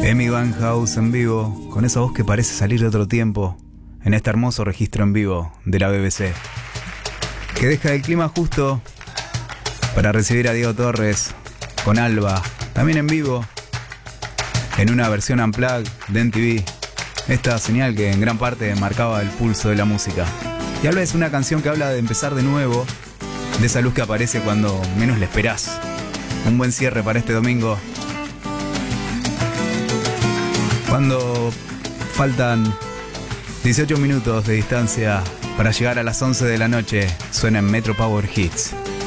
Amy Winehouse en vivo, con esa voz que parece salir de otro tiempo, en este hermoso registro en vivo de la BBC, que deja el clima justo para recibir a Diego Torres con Alba, también en vivo, en una versión unplugged de MTV, esta señal que en gran parte marcaba el pulso de la música. Y Alba es una canción que habla de empezar de nuevo, de esa luz que aparece cuando menos la esperás. Un buen cierre para este domingo, cuando faltan 18 minutos de distancia para llegar a las 11 de la noche. Suena en Metro Power Hits.